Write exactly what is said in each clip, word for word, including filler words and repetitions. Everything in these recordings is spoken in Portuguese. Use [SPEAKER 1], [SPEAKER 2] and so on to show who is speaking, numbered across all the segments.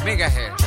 [SPEAKER 1] megahertz.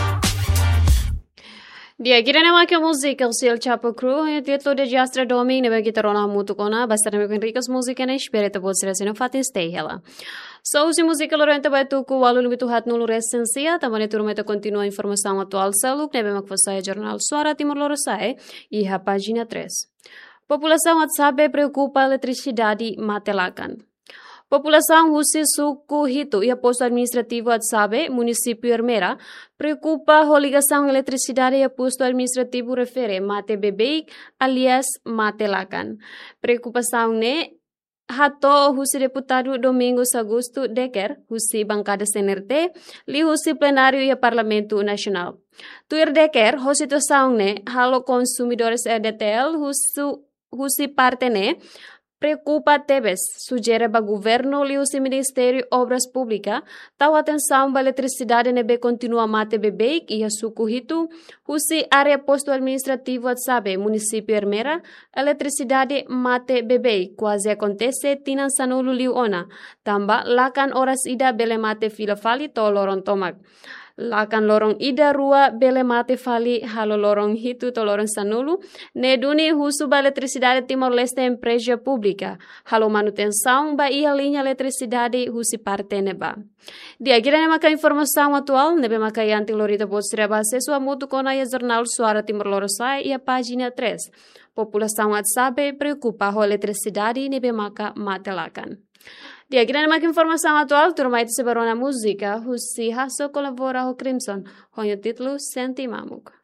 [SPEAKER 2] Dia kira nama ke musik el sil chapo crew e titlo de jastra domi ne bagi tarona mutu kona basta ne con ricos musica ne spirito potsira sino fatin stay hela. So usi musica lorenta vai tu ku walu lubitu hat nulu resensia tamane turmeta continua informação atual saluk ne bemak fasaia jornal Suara Timor Leste e a página três. População WhatsApp preocupa eletricidade matelakan. População Husi Suku Hito e a posto administrativo WhatsApp, município Ermera, preocupa a ligação eletricidade e a posto administrativo refere mate bebê, alias matelakan. Preocupação ne Hato Husi deputado Domingos Augusto Decker, Husi bancada C N R T, li Husi plenário e a Parlamento Nacional. Tuir Decker, a situação ne halo consumidores E D T L, Husi, Husi parte ne preocupa Tebes, sugere para governo e o Ministério Obras Públicas, tal atenção para a eletricidade nebe continua mate bebê e a sucuhito, husi área posto administrativo sabe, município Ermera, eletricidade mate bebê, quase acontece tinan sanulu liuona, tamba lakan horas ida bele mate fila fali to loron tomak. Lakan lorong ida rua bele mate fali halo lorong hitu to lorong sanulu, ne duni husu ba eletricidade Timor Leste empresa pública, halo manutenção ba ia linha eletricidade husi parte neba. Dia kira ne maka informação atual, nebe maka yanti lorita postre ba sesua mutu kona ya jornal Suara Timor Leste e a página três. População WhatsApp preocupa a eletricidade nebe maka matelakan. Dia kira ne maka informação atual, turma itu sebarona música, husi haso colabora ho Crimson, honho título Senti Mamuk.